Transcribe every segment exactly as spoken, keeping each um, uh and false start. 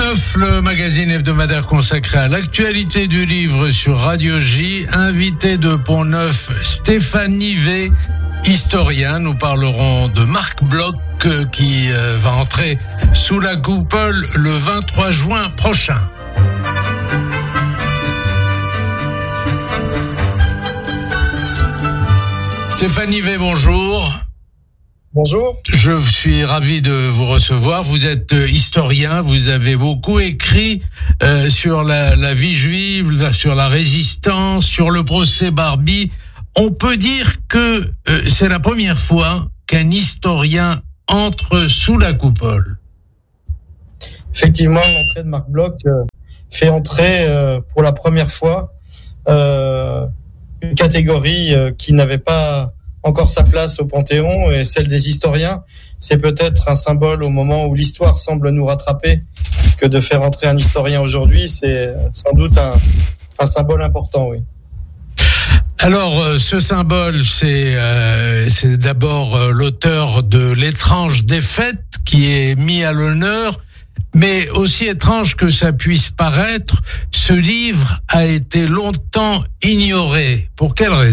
Neuf, le magazine hebdomadaire consacré à l'actualité du livre sur Radio J. Invité de Pont-Neuf, Stéphane Nivet, historien. Nous parlerons de Marc Bloch qui va entrer sous la coupole le vingt-trois juin prochain. Stéphane Nivet, bonjour. Bonjour. Je suis ravi de vous recevoir. Vous êtes historien, vous avez beaucoup écrit euh, sur la, la vie juive, sur la résistance, sur le procès Barbie. On peut dire que euh, c'est la première fois qu'un historien entre sous la coupole. Effectivement, l'entrée de Marc Bloch euh, fait entrer euh, pour la première fois euh, une catégorie euh, qui n'avait pas encore sa place au Panthéon, et celle des historiens. C'est peut-être un symbole au moment où l'histoire semble nous rattraper, que de faire entrer un historien aujourd'hui, c'est sans doute un, un symbole important, oui. Alors, ce symbole, c'est, euh, c'est d'abord euh, l'auteur de L'étrange défaite qui est mis à l'honneur, mais aussi étrange que ça puisse paraître, ce livre a été longtemps ignoré. Pour quelle raison ?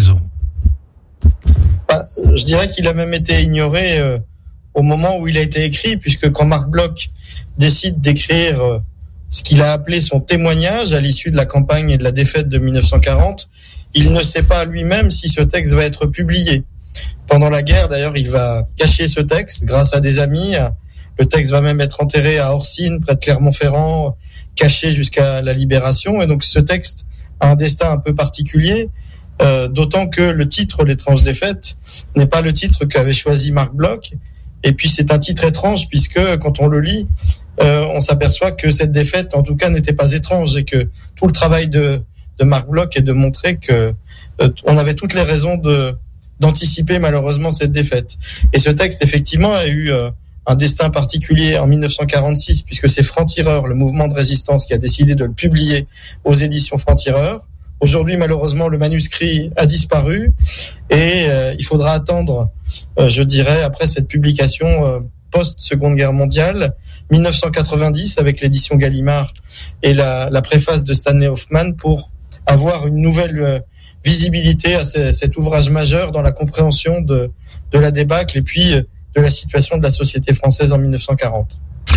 Bah, je dirais qu'il a même été ignoré euh, au moment où il a été écrit, puisque quand Marc Bloch décide d'écrire euh, ce qu'il a appelé son témoignage à l'issue de la campagne et de la défaite de dix-neuf cent quarante, il ne sait pas lui-même si ce texte va être publié. Pendant la guerre, d'ailleurs, il va cacher ce texte grâce à des amis. Le texte va même être enterré à Orsine, près de Clermont-Ferrand, caché jusqu'à la Libération. Et donc, ce texte a un destin un peu particulier, euh, d'autant que le titre, L'étrange défaite, n'est pas le titre qu'avait choisi Marc Bloch. Et puis, c'est un titre étrange, puisque quand on le lit, euh, on s'aperçoit que cette défaite, en tout cas, n'était pas étrange, et que tout le travail de de Marc Bloch est de montrer que euh, on avait toutes les raisons de d'anticiper malheureusement cette défaite. Et ce texte effectivement a eu euh, un destin particulier en dix-neuf cent quarante-six, puisque c'est Franc-Tireur, le mouvement de résistance, qui a décidé de le publier aux éditions Franc-Tireur. Aujourd'hui, malheureusement, le manuscrit a disparu et euh, il faudra attendre, euh, je dirais, après cette publication euh, post-Seconde Guerre mondiale, dix-neuf cent quatre-vingt-dix, avec l'édition Gallimard et la, la préface de Stanley Hoffman, pour avoir une nouvelle visibilité à ce, cet ouvrage majeur dans la compréhension de, de la débâcle et puis de la situation de la société française en dix-neuf cent quarante.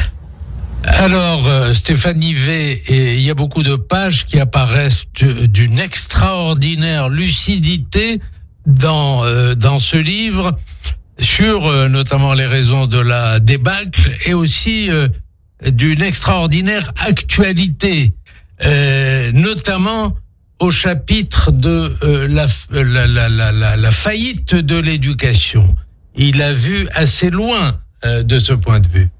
Alors, euh, Stéphane Nivet, il y a beaucoup de pages qui apparaissent d'une extraordinaire lucidité dans euh, dans ce livre, sur euh, notamment les raisons de la débâcle et aussi euh, d'une extraordinaire actualité, euh, notamment au chapitre de euh, la, la, la, la, la, la faillite de l'éducation. Il a vu assez loin euh, de ce point de vue.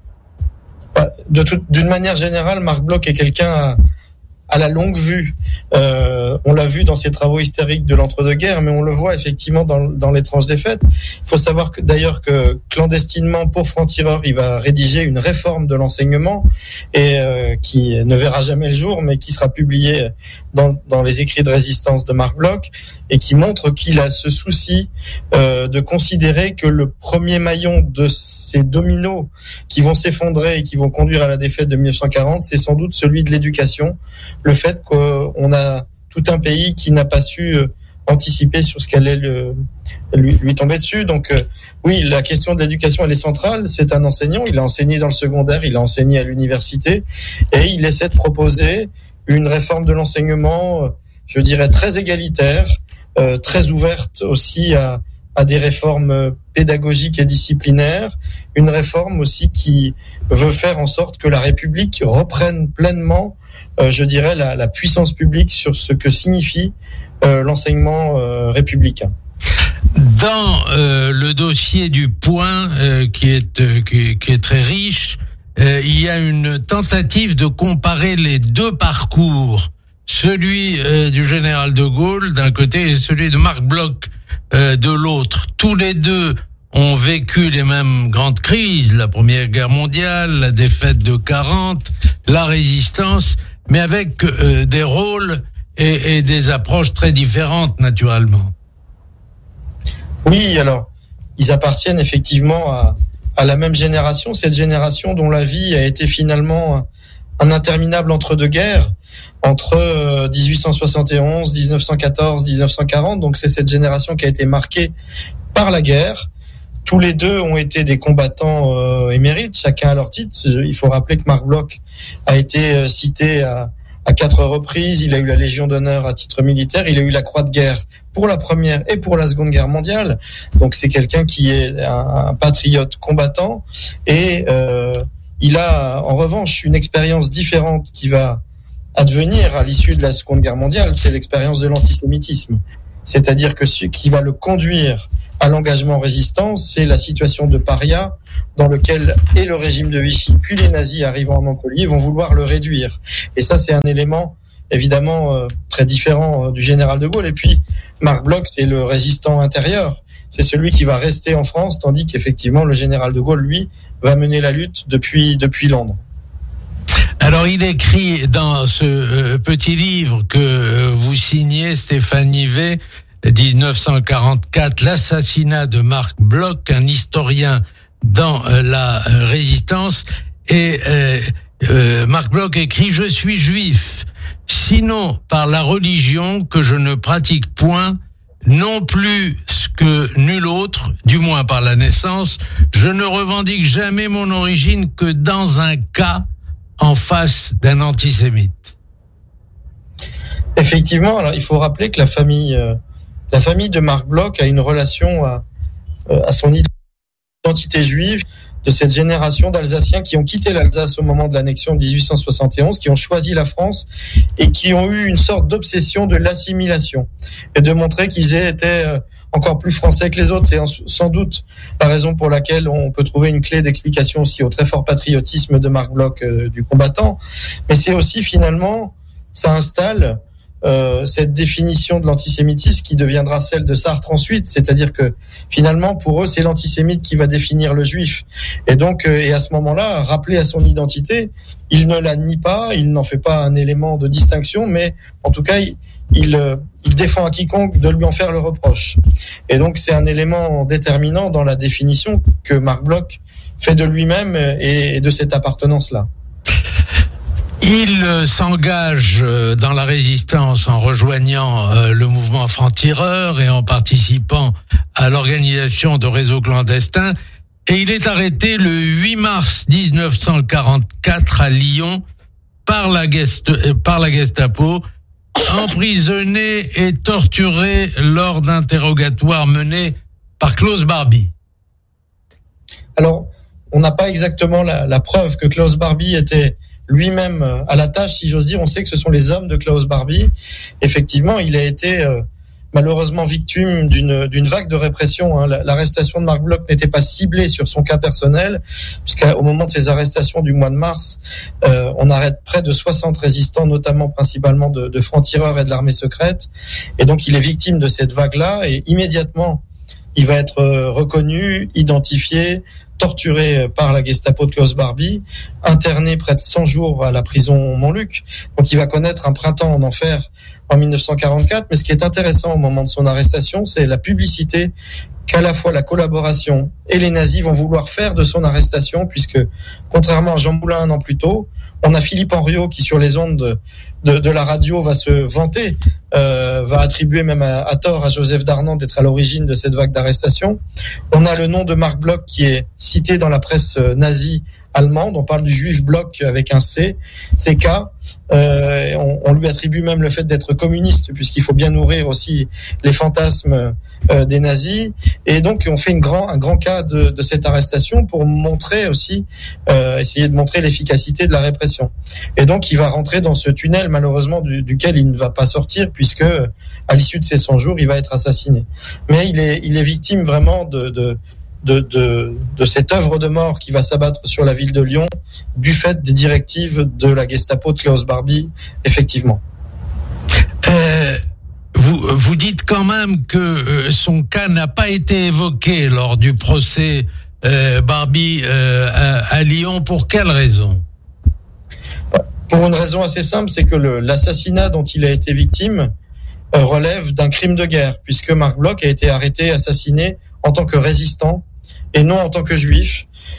De toute, d'une manière générale, Marc Bloch est quelqu'un à, à la longue vue. Euh, on l'a vu dans ses travaux historiques de l'entre-deux-guerres, mais on le voit effectivement dans, dans L'étrange défaite. Il faut savoir que d'ailleurs que clandestinement, pour Franc-Tireur, il va rédiger une réforme de l'enseignement et euh, qui ne verra jamais le jour, mais qui sera publiée dans, dans les écrits de résistance de Marc Bloch, et qui montre qu'il a ce souci euh, de considérer que le premier maillon de ces dominos qui vont s'effondrer et qui vont conduire à la défaite de dix-neuf cent quarante, c'est sans doute celui de l'éducation. Le fait qu'on a tout un pays qui n'a pas su euh, anticiper sur ce qu'allait le, lui, lui tomber dessus. Donc euh, oui, la question de l'éducation, elle est centrale. C'est un enseignant, il a enseigné dans le secondaire, il a enseigné à l'université, et il essaie de proposer une réforme de l'enseignement, euh, je dirais très égalitaire, euh, très ouverte aussi à, à des réformes pédagogiques et disciplinaires, une réforme aussi qui veut faire en sorte que la République reprenne pleinement, euh, je dirais, la, la puissance publique sur ce que signifie euh, l'enseignement euh, républicain. Dans euh, le dossier du Point, euh, qui est euh, qui, qui est très riche, euh, il y a une tentative de comparer les deux parcours, celui euh, du général de Gaulle d'un côté et celui de Marc Bloch euh, de l'autre. Tous les deux ont vécu les mêmes grandes crises, la Première Guerre mondiale, la défaite de quarante, la résistance, mais avec euh, des rôles et, et des approches très différentes, naturellement. Oui, alors, ils appartiennent effectivement à, à la même génération, cette génération dont la vie a été finalement un interminable entre-deux-guerres, entre euh, dix-huit cent soixante et onze, dix-neuf cent quatorze, dix-neuf cent quarante. Donc c'est cette génération qui a été marquée par la guerre. Tous les deux ont été des combattants euh, émérites, chacun à leur titre. Il faut rappeler que Marc Bloch a été euh, cité à, à quatre reprises. Il a eu la Légion d'honneur à titre militaire. Il a eu la Croix de guerre pour la Première et pour la Seconde Guerre mondiale. Donc c'est quelqu'un qui est un, un patriote combattant. Et euh, il a en revanche une expérience différente qui va advenir à l'issue de la Seconde Guerre mondiale. C'est l'expérience de l'antisémitisme. C'est-à-dire que ce qui va le conduire à l'engagement résistant, c'est la situation de paria dans lequel et le régime de Vichy puis les nazis arrivant en Mongolie vont vouloir le réduire. Et ça, c'est un élément évidemment euh, très différent euh, du général de Gaulle. Et puis, Marc Bloch, c'est le résistant intérieur. C'est celui qui va rester en France, tandis qu'effectivement, le général de Gaulle, lui, va mener la lutte depuis, depuis Londres. Alors, il écrit dans ce euh, petit livre que euh, vous signez, Stéphane Nivet, dix-neuf cent quarante-quatre, l'assassinat de Marc Bloch, un historien dans euh, la euh, résistance. Et euh, euh, Marc Bloch écrit « Je suis juif, sinon par la religion que je ne pratique point, non plus ce que nul autre, du moins par la naissance, je ne revendique jamais mon origine que dans un cas en face d'un antisémite. » Effectivement, alors il faut rappeler que la famille, euh, la famille de Marc Bloch a une relation à, à son identité juive, de cette génération d'Alsaciens qui ont quitté l'Alsace au moment de l'annexion de dix-huit cent soixante et onze, qui ont choisi la France et qui ont eu une sorte d'obsession de l'assimilation et de montrer qu'ils étaient encore plus français que les autres. C'est sans doute la raison pour laquelle on peut trouver une clé d'explication aussi au très fort patriotisme de Marc Bloch euh, du combattant. Mais c'est aussi finalement, ça installe euh, cette définition de l'antisémitisme qui deviendra celle de Sartre ensuite. C'est-à-dire que finalement, pour eux, c'est l'antisémite qui va définir le juif. Et donc, euh, et à ce moment-là, rappelé à son identité, il ne la nie pas, il n'en fait pas un élément de distinction, mais en tout cas, il, il, euh, il défend à quiconque de lui en faire le reproche. Et donc, c'est un élément déterminant dans la définition que Marc Bloch fait de lui-même et, et de cette appartenance-là. Il s'engage dans la résistance en rejoignant le mouvement franc-tireur et en participant à l'organisation de réseaux clandestins. Et il est arrêté le huit mars dix-neuf cent quarante-quatre à Lyon par la, gest- par la Gestapo, emprisonné et torturé lors d'interrogatoires menés par Klaus Barbie. Alors, on n'a pas exactement la, la preuve que Klaus Barbie était lui-même à la tâche, si j'ose dire. On sait que ce sont les hommes de Klaus Barbie. Effectivement, il a été euh, malheureusement victime d'une, d'une vague de répression. Hein. L'arrestation de Marc Bloch n'était pas ciblée sur son cas personnel, puisqu'au moment de ses arrestations du mois de mars, euh, on arrête près de soixante résistants, notamment principalement de, de francs-tireurs et de l'armée secrète. Et donc, il est victime de cette vague-là, et immédiatement, il va être reconnu, identifié, torturé par la Gestapo de Klaus Barbie, interné près de cent jours à la prison Montluc. Donc il va connaître un printemps en enfer en dix-neuf cent quarante-quatre. Mais ce qui est intéressant au moment de son arrestation, c'est la publicité qu'à la fois la collaboration et les nazis vont vouloir faire de son arrestation, puisque contrairement à Jean Moulin un an plus tôt, on a Philippe Henriot qui sur les ondes de, de, de la radio va se vanter, euh, va attribuer même à, à tort à Joseph Darnan d'être à l'origine de cette vague d'arrestation. On a le nom de Marc Bloch qui est cité dans la presse nazie allemande. On parle du juif Bloch avec un C, C K. Euh, on, on lui attribue même le fait d'être communiste, puisqu'il faut bien nourrir aussi les fantasmes euh, des nazis. Et donc, on fait une grand, un grand cas de, de cette arrestation pour montrer aussi, euh, essayer de montrer l'efficacité de la répression. Et donc, il va rentrer dans ce tunnel, malheureusement, du, duquel il ne va pas sortir, puisque à l'issue de ses cent jours, il va être assassiné. Mais il est, il est victime vraiment de, de De, de, de cette œuvre de mort qui va s'abattre sur la ville de Lyon du fait des directives de la Gestapo de Klaus Barbie, effectivement. Euh, vous, vous dites quand même que son cas n'a pas été évoqué lors du procès euh, Barbie euh, à, à Lyon. Pour quelle raison ? Pour une raison assez simple, c'est que le, l'assassinat dont il a été victime euh, relève d'un crime de guerre, puisque Marc Bloch a été arrêté, assassiné en tant que résistant et non en tant que juif.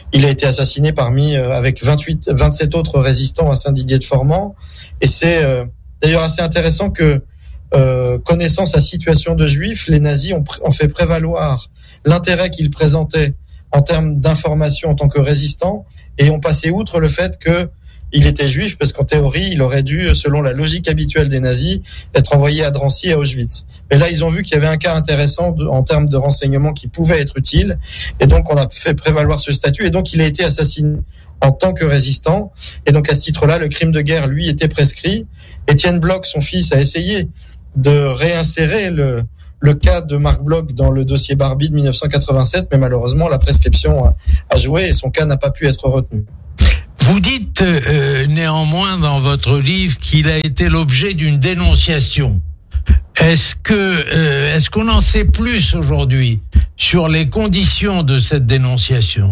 Il a été assassiné parmi euh, avec vingt-huit, vingt-sept autres résistants à Saint-Didier-de-Formans. Et c'est euh, d'ailleurs assez intéressant que, euh, connaissant sa situation de juif, les nazis ont, pr- ont fait prévaloir l'intérêt qu'ils présentaient en termes d'information en tant que résistant, et ont passé outre le fait que il était juif, parce qu'en théorie, il aurait dû, selon la logique habituelle des nazis, être envoyé à Drancy et à Auschwitz. Mais là, ils ont vu qu'il y avait un cas intéressant de, en termes de renseignements qui pouvait être utile, et donc on a fait prévaloir ce statut, et donc il a été assassiné en tant que résistant, et donc à ce titre-là, le crime de guerre, lui, était prescrit. Étienne Bloch, son fils, a essayé de réinsérer le, le cas de Marc Bloch dans le dossier Barbie de dix-neuf cent quatre-vingt-sept, mais malheureusement, la prescription a, a joué et son cas n'a pas pu être retenu. Vous dites euh, néanmoins dans votre livre qu'il a été l'objet d'une dénonciation. Est-ce que euh, est-ce qu'on en sait plus aujourd'hui sur les conditions de cette dénonciation ?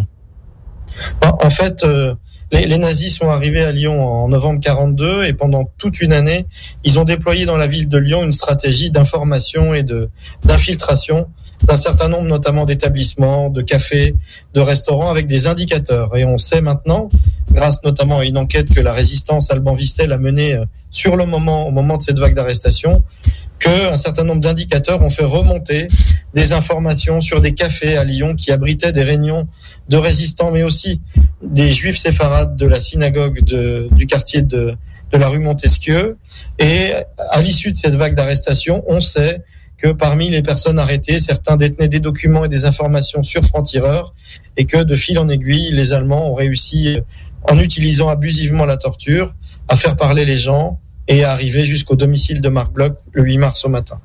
En fait, euh, les, les nazis sont arrivés à Lyon en novembre quarante-deux, et pendant toute une année, ils ont déployé dans la ville de Lyon une stratégie d'information et de d'infiltration d'un certain nombre notamment d'établissements, de cafés, de restaurants avec des indicateurs. Et on sait maintenant, grâce notamment à une enquête que la résistance Alban Vistel a menée sur le moment, au moment de cette vague d'arrestation, qu'un certain nombre d'indicateurs ont fait remonter des informations sur des cafés à Lyon qui abritaient des réunions de résistants, mais aussi des juifs séfarades de la synagogue de, du quartier de, de la rue Montesquieu. Et à l'issue de cette vague d'arrestation, on sait que parmi les personnes arrêtées, certains détenaient des documents et des informations sur francs-tireurs, et que de fil en aiguille, les Allemands ont réussi, en utilisant abusivement la torture, à faire parler les gens et à arriver jusqu'au domicile de Marc Bloch le huit mars au matin.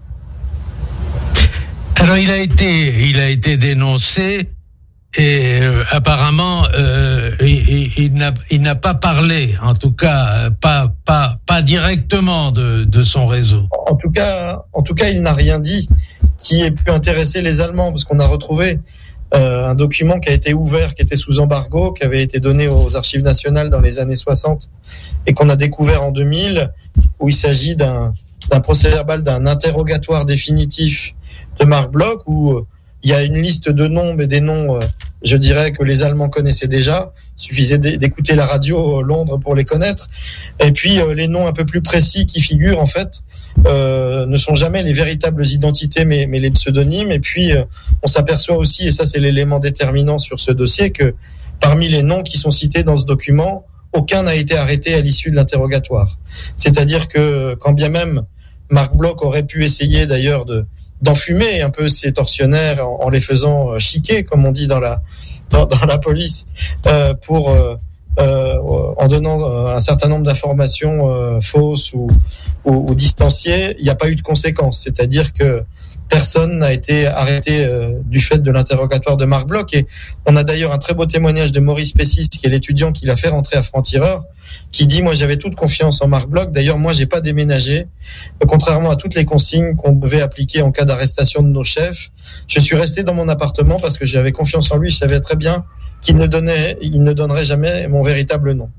Alors il a été, il a été dénoncé et euh, apparemment euh, il, il n'a, il n'a pas parlé, en tout cas pas pas pas directement de de son réseau. En tout cas, en tout cas, il n'a rien dit qui ait pu intéresser les Allemands, parce qu'on a retrouvé euh, un document qui a été ouvert, qui était sous embargo, qui avait été donné aux archives nationales dans les années soixante et qu'on a découvert en deux mille, où il s'agit d'un d'un procès-verbal, d'un interrogatoire définitif de Marc Bloch, où euh, il y a une liste de noms, mais des noms, euh, je dirais, que les Allemands connaissaient déjà. Il suffisait d'écouter la radio Londres pour les connaître. Et puis, euh, les noms un peu plus précis qui figurent, en fait, euh, ne sont jamais les véritables identités, mais, mais les pseudonymes. Et puis, euh, on s'aperçoit aussi, et ça c'est l'élément déterminant sur ce dossier, que parmi les noms qui sont cités dans ce document, aucun n'a été arrêté à l'issue de l'interrogatoire. C'est-à-dire que, quand bien même Marc Bloch aurait pu essayer d'ailleurs de d'enfumer un peu ces tortionnaires en, en les faisant chiquer, comme on dit dans la dans, dans la police, euh, pour euh, euh, en donnant un certain nombre d'informations euh, fausses ou, ou, ou distanciées, il n'y a pas eu de conséquences. C'est-à-dire que personne n'a été arrêté euh, du fait de l'interrogatoire de Marc Bloch. Et on a d'ailleurs un très beau témoignage de Maurice Pessis, qui est l'étudiant qui l'a fait rentrer à Franc-Tireur, qui dit: moi j'avais toute confiance en Marc Bloch. D'ailleurs, moi j'ai pas déménagé, contrairement à toutes les consignes qu'on devait appliquer en cas d'arrestation de nos chefs. Je suis resté dans mon appartement parce que j'avais confiance en lui. Je savais très bien qu'il ne donnait, il ne donnerait jamais mon véritable nom.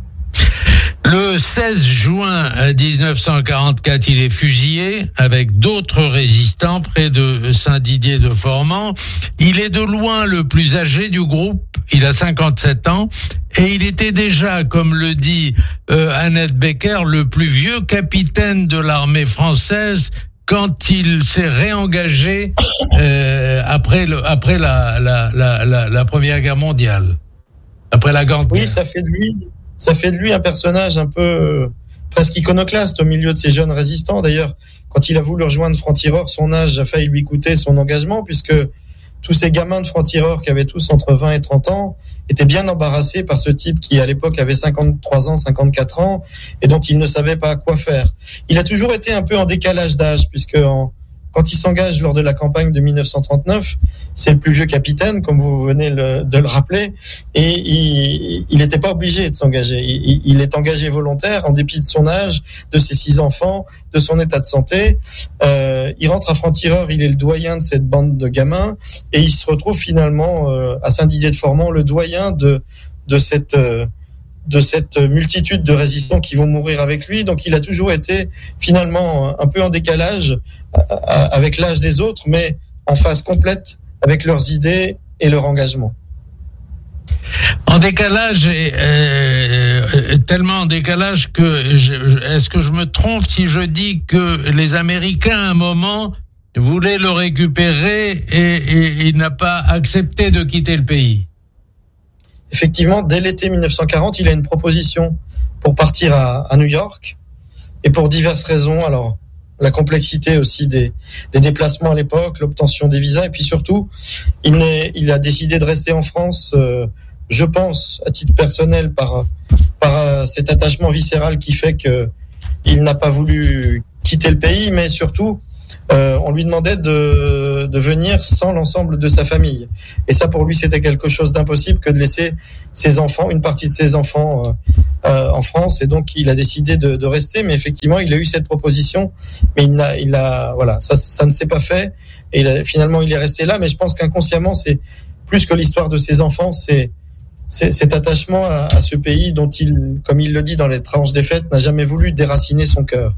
Le seize juin dix-neuf cent quarante-quatre, il est fusillé avec d'autres résistants près de Saint-Didier-de-Formans. Il est de loin le plus âgé du groupe. Il a cinquante-sept ans et il était déjà, comme le dit euh, Annette Becker, le plus vieux capitaine de l'armée française quand il s'est réengagé euh, après le après la la, la la la Première Guerre mondiale, après la Grande Guerre. Oui, ça fait de lui ça fait de lui un personnage un peu euh, presque iconoclaste au milieu de ces jeunes résistants. D'ailleurs, quand il a voulu rejoindre Franc-Tireur, son âge a failli lui coûter son engagement, puisque tous ces gamins de Franc-Tireur qui avaient tous entre vingt et trente ans étaient bien embarrassés par ce type qui, à l'époque, avait cinquante-trois ans, cinquante-quatre ans, et dont ils ne savaient pas quoi faire. Il a toujours été un peu en décalage d'âge, puisque en, quand il s'engage lors de la campagne de dix-neuf cent trente-neuf, c'est le plus vieux capitaine, comme vous venez le, de le rappeler, et il n'était pas obligé de s'engager. Il, il est engagé volontaire, en dépit de son âge, de ses six enfants, de son état de santé. Euh, il rentre à Franc-Tireur, il est le doyen de cette bande de gamins, et il se retrouve finalement euh, à Saint-Didier-de-Formans, le doyen de, de cette... Euh, de cette multitude de résistants qui vont mourir avec lui. Donc il a toujours été finalement un peu en décalage avec l'âge des autres, mais en phase complète avec leurs idées et leur engagement. En décalage, euh, tellement en décalage que je, est-ce que je me trompe si je dis que les Américains à un moment voulaient le récupérer et, et il n'a pas accepté de quitter le pays? Effectivement, dès l'été mille neuf cent quarante, il a une proposition pour partir à, à New York, et pour diverses raisons. Alors, la complexité aussi des, des déplacements à l'époque, l'obtention des visas, et puis surtout, il, n'est, il a décidé de rester en France, euh, je pense, à titre personnel, par, par euh, cet attachement viscéral qui fait que il n'a pas voulu quitter le pays, mais surtout, Euh, on lui demandait de, de venir sans l'ensemble de sa famille. Et ça, pour lui, c'était quelque chose d'impossible que de laisser ses enfants, une partie de ses enfants euh, euh, en France. Et donc, il a décidé de, de rester. Mais effectivement, il a eu cette proposition, mais il a, il a, voilà, ça, ça ne s'est pas fait. Et il a, finalement, il est resté là. Mais je pense qu'inconsciemment, c'est plus que l'histoire de ses enfants, c'est, c'est cet attachement à, à ce pays dont il, comme il le dit dans les tranches des fêtes, n'a jamais voulu déraciner son cœur.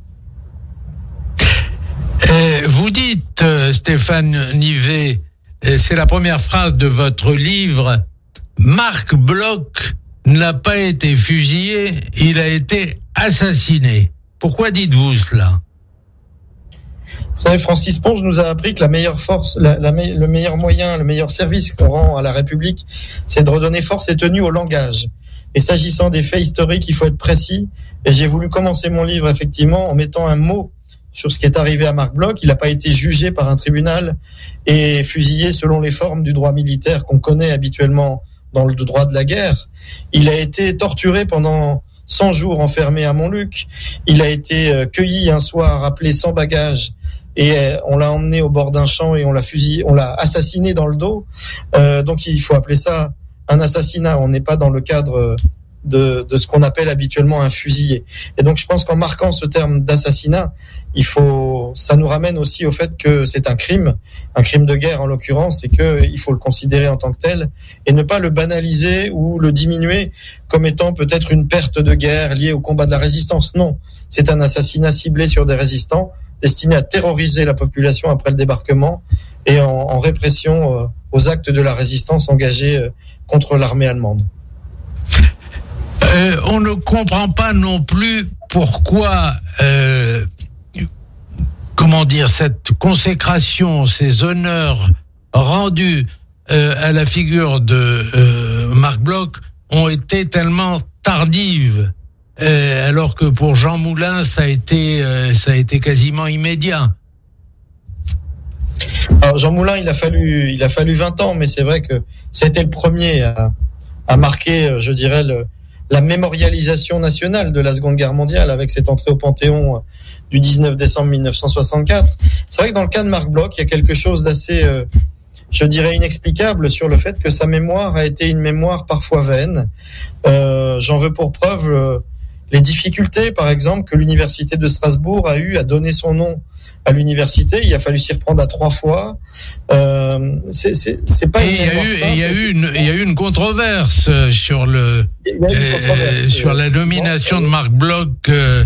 Euh, vous dites, euh, Stéphane Nivet, euh, c'est la première phrase de votre livre, Marc Bloch n'a pas été fusillé, il a été assassiné. Pourquoi dites-vous cela? Vous savez, Francis Ponge nous a appris que la meilleure force, la, la, le meilleur moyen, le meilleur service qu'on rend à la République, c'est de redonner force et tenue au langage. Et s'agissant des faits historiques, il faut être précis. Et j'ai voulu commencer mon livre, effectivement, en mettant un mot sur ce qui est arrivé à Marc Bloch. Il n'a pas été jugé par un tribunal et fusillé selon les formes du droit militaire qu'on connaît habituellement dans le droit de la guerre. Il a été torturé pendant cent jours enfermé à Montluc. Il a été cueilli un soir, appelé sans bagage, et on l'a emmené au bord d'un champ et on l'a fusillé, on l'a assassiné dans le dos. Euh, donc il faut appeler ça un assassinat. On n'est pas dans le cadre de, de ce qu'on appelle habituellement un fusillé. Et donc je pense qu'en marquant ce terme d'assassinat, il faut, ça nous ramène aussi au fait que c'est un crime, un crime de guerre en l'occurrence, et que il faut le considérer en tant que tel et ne pas le banaliser ou le diminuer comme étant peut-être une perte de guerre liée au combat de la résistance. Non, c'est un assassinat ciblé sur des résistants, destiné à terroriser la population après le débarquement et en, en répression euh, aux actes de la résistance engagés euh, contre l'armée allemande. Euh, on ne comprend pas non plus pourquoi, euh, comment dire, cette consécration, ces honneurs rendus euh, à la figure de euh, Marc Bloch ont été tellement tardives, euh, alors que pour Jean Moulin, ça a été, euh, ça a été quasiment immédiat. Alors Jean Moulin, il a fallu, il a fallu vingt ans, mais c'est vrai que c'était le premier à, à marquer, je dirais, le la mémorialisation nationale de la Seconde Guerre mondiale avec cette entrée au Panthéon du dix-neuf décembre mille neuf cent soixante-quatre. C'est vrai que dans le cas de Marc Bloch, il y a quelque chose d'assez, euh, je dirais, inexplicable sur le fait que sa mémoire a été une mémoire parfois vaine. Euh, j'en veux pour preuve euh, les difficultés, par exemple, que l'université de Strasbourg a eu à donner son nom à l'université. Il a fallu s'y reprendre à trois fois. Euh, c'est, c'est, c'est pas. Et il y a eu, il y a eu une, il y a eu une controverse sur le, euh, sur la nomination de Marc Bloch euh,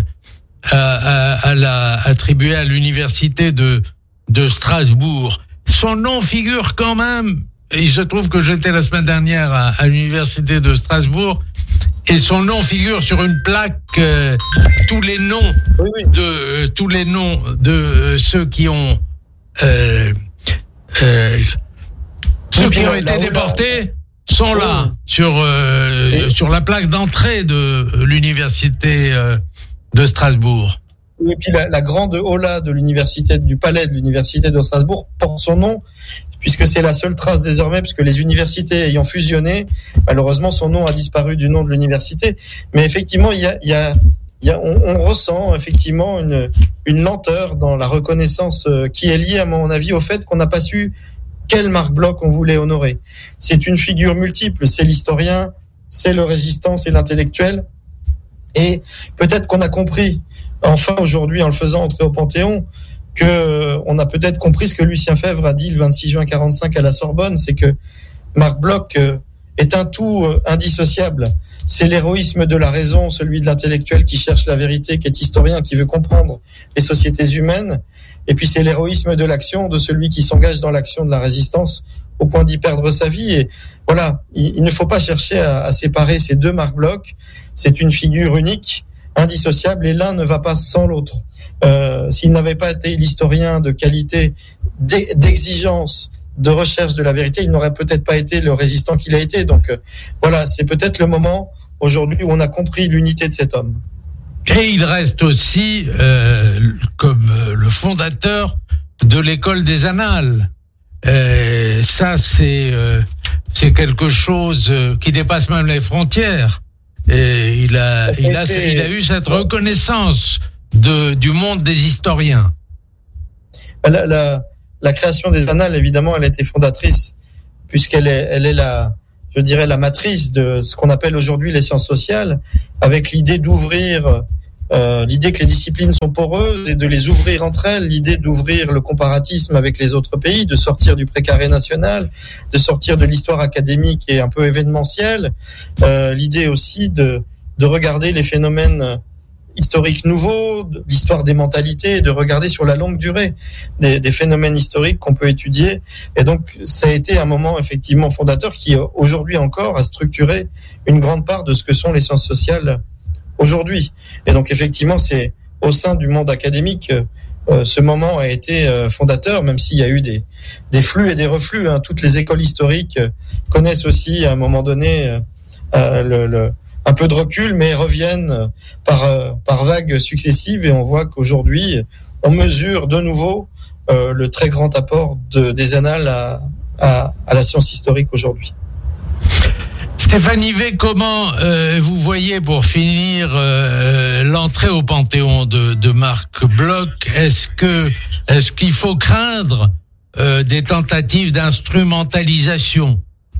à, à, à la attribuée à l'université de de Strasbourg. Son nom figure quand même. Il se trouve que j'étais la semaine dernière à, à l'université de Strasbourg. Et son nom figure sur une plaque, euh, tous les noms oui, oui. de euh, tous les noms de euh, ceux qui ont euh, euh, ceux qui ont été déportés sont là sur euh, sur la plaque d'entrée de l'université euh, de Strasbourg. Et puis la, la grande aula de l'université du palais de l'université de Strasbourg porte son nom, puisque c'est la seule trace désormais, puisque les universités ayant fusionné, malheureusement son nom a disparu du nom de l'université. Mais effectivement, il y a, il y a, il y a on, on ressent effectivement une, une lenteur dans la reconnaissance qui est liée, à mon avis, au fait qu'on n'a pas su quel Marc Bloch on voulait honorer. C'est une figure multiple, c'est l'historien, c'est le résistant, c'est l'intellectuel. Et peut-être qu'on a compris, enfin aujourd'hui, en le faisant entrer au Panthéon, que euh, on a peut-être compris ce que Lucien Febvre a dit le vingt-six juin quarante-cinq à la Sorbonne, c'est que Marc Bloch euh, est un tout euh, indissociable. C'est l'héroïsme de la raison, celui de l'intellectuel qui cherche la vérité, qui est historien, qui veut comprendre les sociétés humaines. Et puis c'est l'héroïsme de l'action, de celui qui s'engage dans l'action de la résistance au point d'y perdre sa vie. Et voilà, il, il ne faut pas chercher à, à séparer ces deux Marc Bloch. C'est une figure unique, indissociable, et l'un ne va pas sans l'autre. Euh, s'il n'avait pas été l'historien de qualité, d'exigence, de recherche de la vérité, il n'aurait peut-être pas été le résistant qu'il a été. Donc euh, voilà, c'est peut-être le moment aujourd'hui où on a compris l'unité de cet homme. Et il reste aussi euh, comme le fondateur de l'école des Annales. Euh, ça, c'est euh, c'est quelque chose qui dépasse même les frontières. Et il a il a été... il a eu cette reconnaissance de du monde des historiens. La, la, la création des Annales, évidemment, elle a été fondatrice puisqu'elle est elle est la je dirais la matrice de ce qu'on appelle aujourd'hui les sciences sociales, avec l'idée d'ouvrir Euh, l'idée que les disciplines sont poreuses et de les ouvrir entre elles, l'idée d'ouvrir le comparatisme avec les autres pays, de sortir du précaré national, de sortir de l'histoire académique et un peu événementielle, euh, l'idée aussi de, de regarder les phénomènes historiques nouveaux, de l'histoire des mentalités, et de regarder sur la longue durée des, des phénomènes historiques qu'on peut étudier. Et donc, ça a été un moment effectivement fondateur qui, aujourd'hui encore, a structuré une grande part de ce que sont les sciences sociales aujourd'hui. Et donc effectivement, c'est au sein du monde académique, euh, ce moment a été euh, fondateur, même s'il y a eu des des flux et des reflux. Hein. Toutes les écoles historiques euh, connaissent aussi à un moment donné euh, le, le un peu de recul, mais reviennent par euh, par vagues successives. Et on voit qu'aujourd'hui, on mesure de nouveau euh, le très grand apport de, des Annales à, à à la science historique aujourd'hui. Stéphane Nivet, comment euh, vous voyez pour finir euh, l'entrée au Panthéon de, de Marc Bloch? Est-ce que est-ce qu'il faut craindre euh, des tentatives d'instrumentalisation?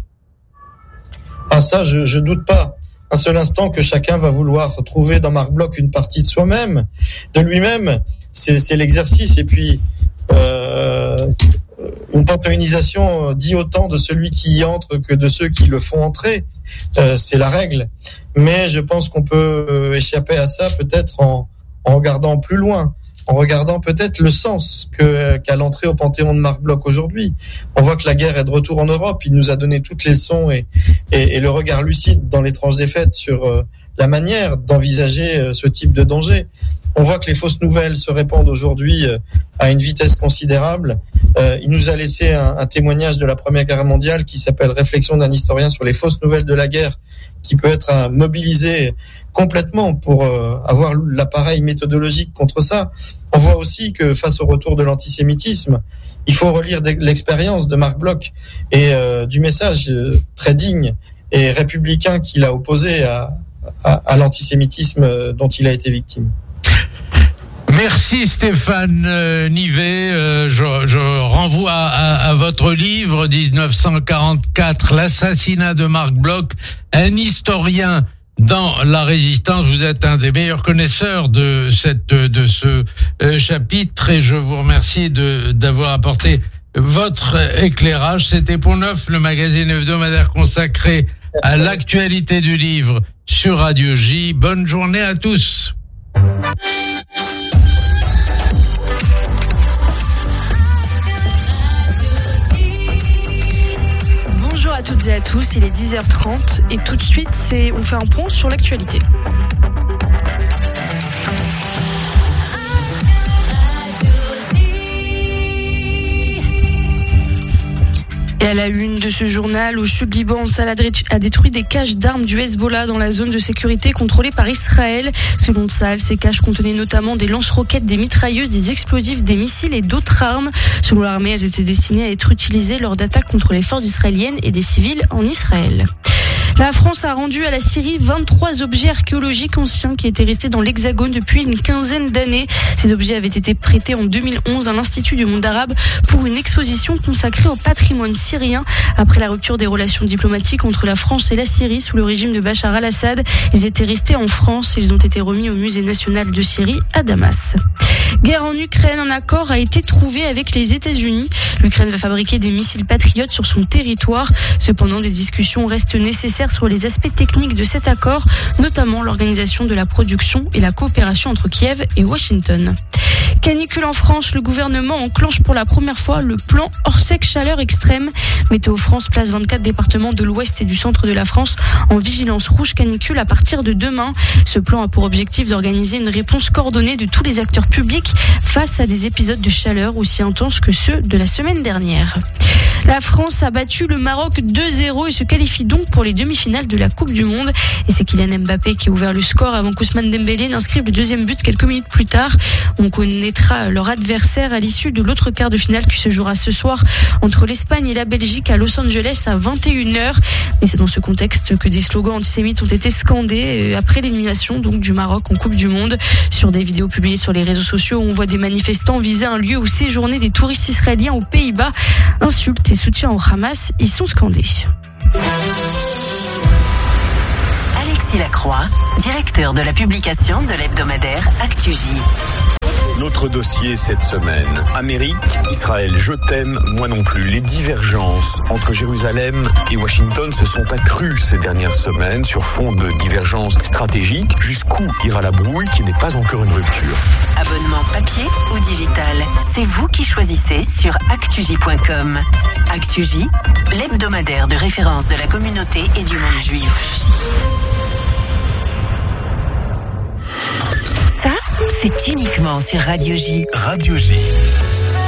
Ah ça, je, je doute pas un seul instant que chacun va vouloir trouver dans Marc Bloch une partie de soi-même, de lui-même. C'est, c'est l'exercice. Et puis euh, une panthéonisation dit autant de celui qui y entre que de ceux qui le font entrer. Euh, c'est la règle. Mais je pense qu'on peut échapper à ça peut-être en, en regardant plus loin, en regardant peut-être le sens que, qu'a l'entrée au Panthéon de Marc Bloch aujourd'hui. On voit que la guerre est de retour en Europe. Il nous a donné toutes les leçons et, et, et le regard lucide dans l'étrange défaite sur euh, la manière d'envisager euh, ce type de danger. On voit que les fausses nouvelles se répandent aujourd'hui euh, à une vitesse considérable. Euh, il nous a laissé un, un témoignage de la Première Guerre mondiale qui s'appelle « Réflexion d'un historien sur les fausses nouvelles de la guerre », qui peut être euh, mobilisé complètement pour euh, avoir l'appareil méthodologique contre ça. On voit aussi que face au retour de l'antisémitisme, il faut relire l'expérience de Marc Bloch et euh, du message euh, très digne et républicain qu'il a opposé à, à, à l'antisémitisme dont il a été victime. Merci Stéphane euh, Nivet. Euh, je, je renvoie à, à votre livre dix-neuf cent quarante-quatre, l'assassinat de Marc Bloch, un historien dans la résistance. Vous êtes un des meilleurs connaisseurs de cette de ce euh, chapitre et je vous remercie de d'avoir apporté votre éclairage. C'était Pont Neuf, le magazine hebdomadaire consacré à l'actualité du livre sur Radio J. Bonne journée à tous. Bonjour à toutes et à tous, il est dix heures trente et tout de suite, c'est, on fait un point sur l'actualité. Et à la une de ce journal, au sud-Liban, Salah a détruit des caches d'armes du Hezbollah dans la zone de sécurité contrôlée par Israël. Selon Tsahal, ces caches contenaient notamment des lance-roquettes, des mitrailleuses, des explosifs, des missiles et d'autres armes. Selon l'armée, elles étaient destinées à être utilisées lors d'attaques contre les forces israéliennes et des civils en Israël. La France a rendu à la Syrie vingt-trois objets archéologiques anciens qui étaient restés dans l'Hexagone depuis une quinzaine d'années. Ces objets avaient été prêtés en deux mille onze à l'Institut du monde arabe pour une exposition consacrée au patrimoine syrien. Après la rupture des relations diplomatiques entre la France et la Syrie sous le régime de Bachar al-Assad, ils étaient restés en France et ils ont été remis au Musée national de Syrie à Damas. Guerre en Ukraine, un accord a été trouvé avec les États-Unis. L'Ukraine va fabriquer des missiles Patriot sur son territoire. Cependant, des discussions restent nécessaires sur les aspects techniques de cet accord, notamment l'organisation de la production et la coopération entre Kiev et Washington. Canicule en France, le gouvernement enclenche pour la première fois le plan hors-sec chaleur extrême. Météo France place vingt-quatre départements de l'ouest et du centre de la France en vigilance rouge canicule à partir de demain. Ce plan a pour objectif d'organiser une réponse coordonnée de tous les acteurs publics face à des épisodes de chaleur aussi intenses que ceux de la semaine dernière. La France a battu le Maroc deux zéro et se qualifie donc pour les demi-finales de la Coupe du Monde. Et c'est Kylian Mbappé qui a ouvert le score avant qu'Ousmane Dembélé n'inscrive le deuxième but quelques minutes plus tard. On connaîtra leur adversaire à l'issue de l'autre quart de finale qui se jouera ce soir entre l'Espagne et la Belgique à Los Angeles à vingt et une heures. Et c'est dans ce contexte que des slogans antisémites ont été scandés après l'élimination donc du Maroc en Coupe du Monde. Sur des vidéos publiées sur les réseaux sociaux, on voit des manifestants viser un lieu où séjournaient des touristes israéliens aux Pays-Bas. Insultes et soutien au Hamas y sont scandés. Alexis Lacroix, directeur de la publication de l'hebdomadaire ActuJ. Notre dossier cette semaine, Amérique, Israël, je t'aime, moi non plus. Les divergences entre Jérusalem et Washington se sont accrues ces dernières semaines sur fond de divergences stratégiques. Jusqu'où ira la brouille qui n'est pas encore une rupture? Abonnement papier ou digital, c'est vous qui choisissez sur actuj point com. ActuJ, l'hebdomadaire de référence de la communauté et du monde juif. Ça, c'est uniquement sur Radio J. Radio J.